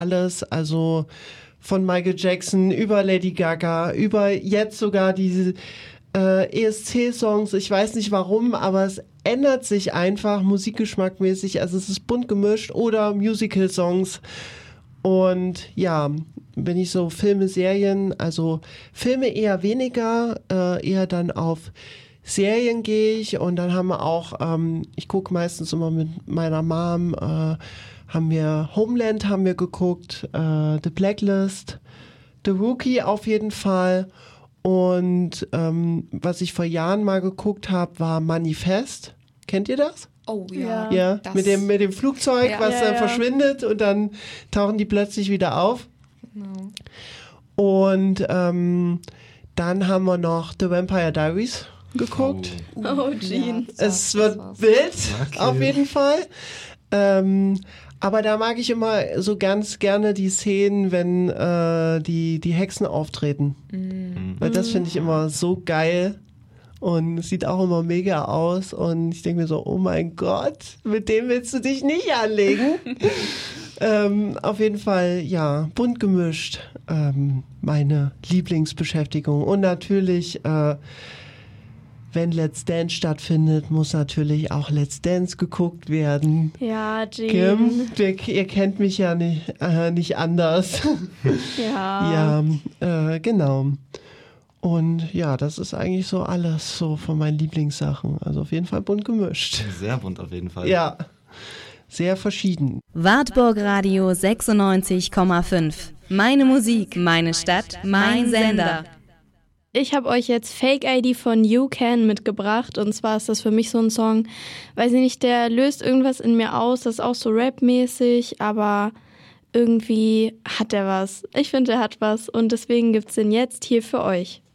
Alles, also von Michael Jackson über Lady Gaga, über jetzt sogar diese ESC-Songs. Ich weiß nicht warum, aber es ändert sich einfach musikgeschmackmäßig. Also es ist bunt gemischt oder Musical-Songs. Und ja, wenn ich so Filme, Serien, also Filme eher weniger, eher dann auf Serien gehe ich. Und dann haben wir auch, ich gucke meistens immer mit meiner Mom, haben wir Homeland haben wir geguckt, The Blacklist, The Rookie auf jeden Fall. Und was ich vor Jahren mal geguckt habe, war Manifest. Kennt ihr das? Oh ja. Ja, mit dem Flugzeug, was dann verschwindet und dann tauchen die plötzlich wieder auf. Genau. Und dann haben wir noch The Vampire Diaries geguckt. Oh, Jean. Es wird wild, auf jeden Fall. Aber da mag ich immer so ganz gerne die Szenen, wenn die Hexen auftreten. Weil das finde ich immer so geil. Und es sieht auch immer mega aus. Und ich denke mir so, oh mein Gott, mit dem willst du dich nicht anlegen. Auf jeden Fall, ja, bunt gemischt. Meine Lieblingsbeschäftigung. Und natürlich, wenn Let's Dance stattfindet, muss natürlich auch Let's Dance geguckt werden. Ja, Jean. Kim, ihr kennt mich ja nicht anders. Ja. Ja, genau. Und ja, das ist eigentlich so alles so von meinen Lieblingssachen. Also auf jeden Fall bunt gemischt. Sehr bunt auf jeden Fall. Ja, sehr verschieden. Wartburg Radio 96,5. Meine Musik, meine Stadt, mein Sender. Ich habe euch jetzt Fake ID von You Can mitgebracht und zwar ist das für mich so ein Song, weiß ich nicht, der löst irgendwas in mir aus, das ist auch so Rap-mäßig, aber irgendwie hat er was. Ich finde, er hat was und deswegen gibt's den jetzt hier für euch.